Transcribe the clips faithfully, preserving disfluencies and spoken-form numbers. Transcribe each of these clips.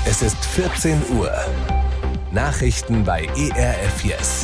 Es ist vierzehn Uhr. Nachrichten bei E R F Yes.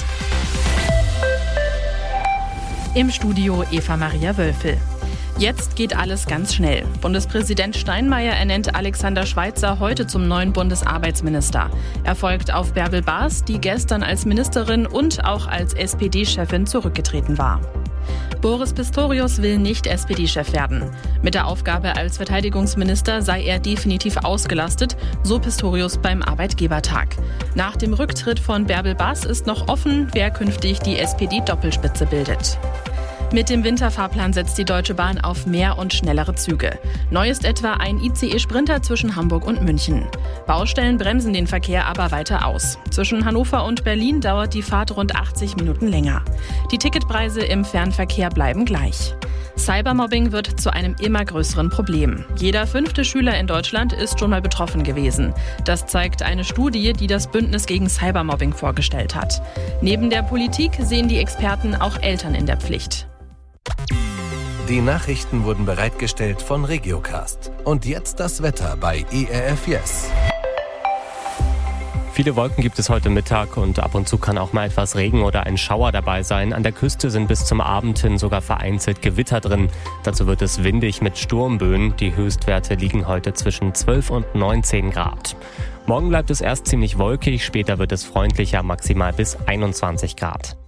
Im Studio Eva-Maria Wölfel. Jetzt geht alles ganz schnell. Bundespräsident Steinmeier ernennt Alexander Schweitzer heute zum neuen Bundesarbeitsminister. Er folgt auf Bärbel Baas, die gestern als Ministerin und auch als S P D-Chefin zurückgetreten war. Boris Pistorius will nicht S P D-Chef werden. Mit der Aufgabe als Verteidigungsminister sei er definitiv ausgelastet, so Pistorius beim Arbeitgebertag. Nach dem Rücktritt von Bärbel Baas ist noch offen, wer künftig die S P D-Doppelspitze bildet. Mit dem Winterfahrplan setzt die Deutsche Bahn auf mehr und schnellere Züge. Neu ist etwa ein I C E-Sprinter zwischen Hamburg und München. Baustellen bremsen den Verkehr aber weiter aus. Zwischen Hannover und Berlin dauert die Fahrt rund achtzig Minuten länger. Die Ticketpreise im Fernverkehr bleiben gleich. Cybermobbing wird zu einem immer größeren Problem. Jeder fünfte Schüler in Deutschland ist schon mal betroffen gewesen. Das zeigt eine Studie, die das Bündnis gegen Cybermobbing vorgestellt hat. Neben der Politik sehen die Experten auch Eltern in der Pflicht. Die Nachrichten wurden bereitgestellt von Regiocast. Und jetzt das Wetter bei E R F Yes. Viele Wolken gibt es heute Mittag und ab und zu kann auch mal etwas Regen oder ein Schauer dabei sein. An der Küste sind bis zum Abend hin sogar vereinzelt Gewitter drin. Dazu wird es windig mit Sturmböen. Die Höchstwerte liegen heute zwischen zwölf und neunzehn Grad. Morgen bleibt es erst ziemlich wolkig, später wird es freundlicher, maximal bis einundzwanzig Grad.